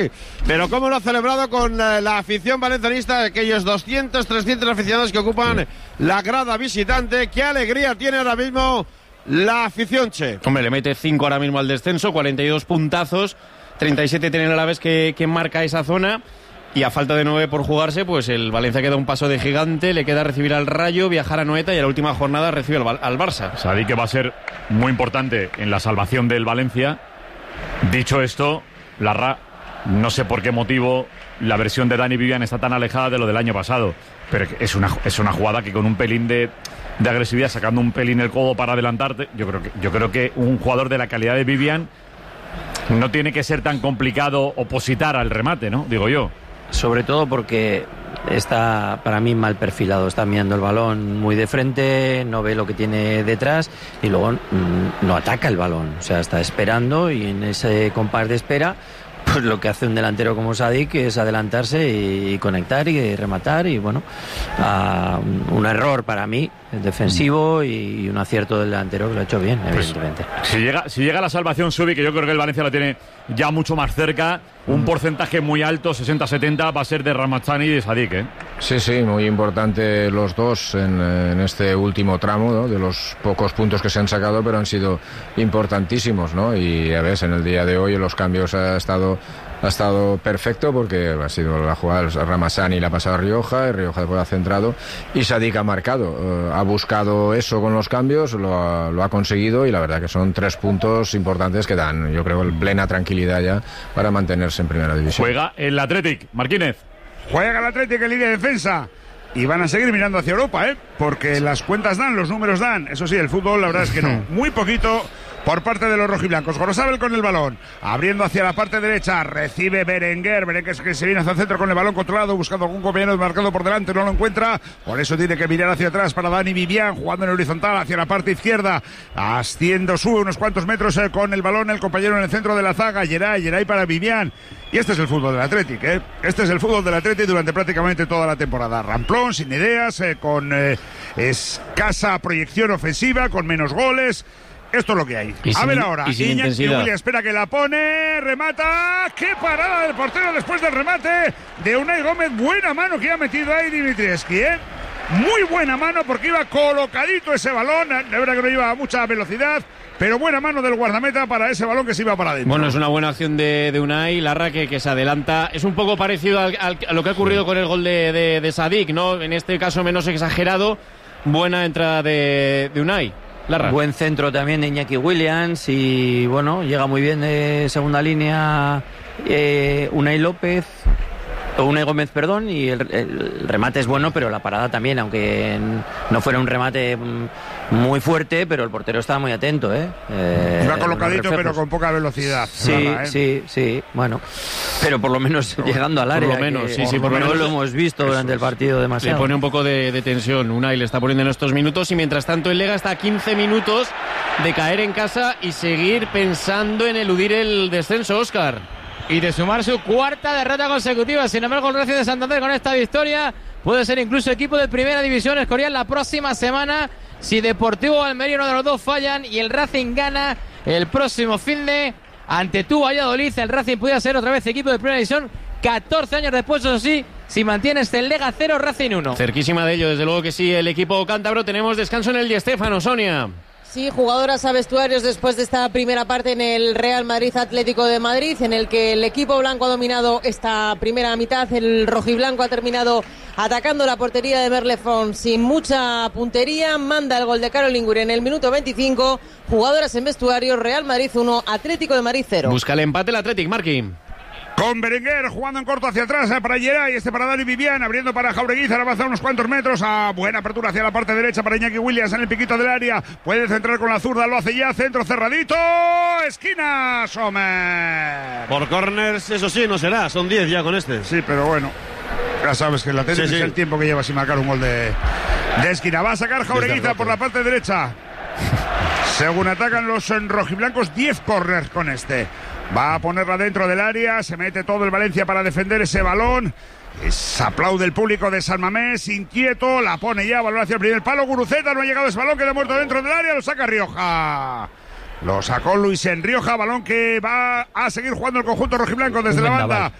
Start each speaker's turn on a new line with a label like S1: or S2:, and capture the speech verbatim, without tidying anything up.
S1: Pero cómo lo ha celebrado con la, la afición valencianista, aquellos doscientos, trescientos aficionados que ocupan la grada visitante. Qué alegría tiene ahora mismo la afición, che.
S2: Hombre, le mete cinco ahora mismo al descenso, cuarenta y dos puntazos, treinta y siete tiene el Alavés que, que marca esa zona. Y a falta de nueve por jugarse, pues el Valencia queda un paso de gigante, le queda recibir al Rayo, viajar a Noeta y a la última jornada recibe al, al Barça.
S3: Sadik, que va a ser muy importante en la salvación del Valencia. Dicho esto, Larra, no sé por qué motivo la versión de Dani Vivian está tan alejada de lo del año pasado, pero es una, es una jugada que con un pelín de, de agresividad, sacando un pelín el codo para adelantarte, yo creo que, yo creo que un jugador de la calidad de Vivian no tiene que ser tan complicado opositar al remate, ¿no? Digo yo.
S4: Sobre todo porque está para mí mal perfilado, está mirando el balón muy de frente, no ve lo que tiene detrás y luego mmm, no ataca el balón, o sea, está esperando y en ese compás de espera pues lo que hace un delantero como Sadik es adelantarse y conectar y rematar y bueno, uh, un error para mí defensivo y un acierto del delantero que lo ha hecho bien, evidentemente.
S3: Pues, si llega si llega la salvación, Subi, que yo creo que el Valencia la tiene ya mucho más cerca, un porcentaje muy alto, sesenta setenta, va a ser de Ramazani y de Sadik, ¿eh?
S5: Sí, sí, muy importante los dos en, en este último tramo, ¿no? De los pocos puntos que se han sacado, pero han sido importantísimos, ¿no? Y a ver, en el día de hoy los cambios ha estado ha estado perfecto porque ha sido la jugada de Ramazani, la ha pasado a Rioja, y Rioja después ha centrado y Sadik ha marcado, uh, ha buscado eso con los cambios, lo ha, lo ha conseguido y la verdad que son tres puntos importantes que dan, yo creo, plena tranquilidad ya para mantenerse en primera división.
S3: Juega el Athletic, Martínez.
S6: Juega el Athletic en línea de defensa. Y van a seguir mirando hacia Europa, ¿eh? Porque las cuentas dan, los números dan. Eso sí, el fútbol la verdad es que no. Muy poquito por parte de los rojiblancos. Gorosabel con el balón, abriendo hacia la parte derecha, recibe Berenguer, Berenguer que se viene hacia el centro con el balón controlado, buscando algún compañero marcado por delante, no lo encuentra, por eso tiene que mirar hacia atrás para Dani Vivian, jugando en horizontal hacia la parte izquierda, asciendo, sube unos cuantos metros eh, con el balón, el compañero en el centro de la zaga, Geray, Geray para Vivian. Y este es el fútbol del Athletic, ¿eh? Este es el fútbol del Athletic durante prácticamente toda la temporada. Ramplón, sin ideas, eh, con eh, escasa proyección ofensiva, con menos goles. Esto es lo que hay. A ver ahora, Iñaki Williams espera que la pone, remata, qué parada del portero después del remate de Unai Gómez, buena mano que ha metido ahí Dimitrievski, ¿eh? Muy buena mano porque iba colocadito ese balón, la verdad que no iba a mucha velocidad, pero buena mano del guardameta para ese balón que se iba para adentro.
S2: Bueno, es una buena acción de, de Unai, Larra, que, que se adelanta, es un poco parecido al, al, a lo que ha ocurrido con el gol de, de, de Sadik, ¿no? En este caso menos exagerado, buena entrada de, de Unai. Larra.
S4: Buen centro también de Iñaki Williams y bueno, llega muy bien de segunda línea eh, Unai López o Unai Gómez, perdón, y el, el remate es bueno, pero la parada también, aunque no fuera un remate muy fuerte, pero el portero estaba muy atento, ¿eh? eh
S6: Iba colocadito, pero con poca velocidad.
S4: Sí,
S6: Larra, ¿eh?
S4: sí, sí, bueno, pero por lo menos llegando al área.
S2: Por lo menos,
S4: que,
S2: sí, sí, por
S4: lo
S2: lo menos
S4: lo hemos visto durante el partido demasiado.
S2: Le pone un poco de, de tensión, Unai le está poniendo en estos minutos y mientras tanto el Lega está a quince minutos de caer en casa y seguir pensando en eludir el descenso, Óscar.
S7: Y de sumar su cuarta derrota consecutiva. Sin embargo, el Racing de Santander con esta victoria puede ser incluso equipo de primera división Escorial la próxima semana si Deportivo o Almería, uno de los dos, fallan y el Racing gana el próximo finde ante tu Valladolid. El Racing pudiera ser otra vez equipo de primera división catorce años después, eso sí, si mantiene este Lega cero, Racing uno.
S2: Cerquísima de ello, desde luego que sí, el equipo cántabro. Tenemos descanso en el Di Stéfano, Sonia.
S8: Sí, jugadoras a vestuarios después de esta primera parte en el Real Madrid Atlético de Madrid, en el que el equipo blanco ha dominado esta primera mitad. El rojiblanco ha terminado atacando la portería de Merlefón sin mucha puntería. Manda el gol de Caroline Guri en el minuto veinticinco. Jugadoras en vestuarios, Real Madrid uno, Atlético de Madrid cero.
S2: Busca el empate el Atlético, Marqui.
S6: Con Berenguer jugando en corto hacia atrás para Geray, este para Dani Vivian, abriendo para Jaureguizar, avanza unos cuantos metros, a buena apertura hacia la parte derecha para Iñaki Williams en el piquito del área, puede centrar con la zurda, lo hace ya, centro cerradito, esquina, Sommer.
S1: Por corners, eso sí, no será, son diez ya con este.
S6: Sí, pero bueno, ya sabes que la Atlético sí, sí. es el tiempo que lleva sin marcar un gol de, de esquina. Va a sacar Jaureguizar por la parte derecha. Según atacan los rojiblancos, diez corners con este. Va a ponerla dentro del área, se mete todo el Valencia para defender ese balón. Es, aplaude el público de San Mamés, inquieto, la pone ya, balón hacia el primer palo. Guruceta, no ha llegado ese balón, queda muerto dentro del área, lo saca Rioja. Lo sacó Luis en Rioja, balón que va a seguir jugando el conjunto rojiblanco desde la banda.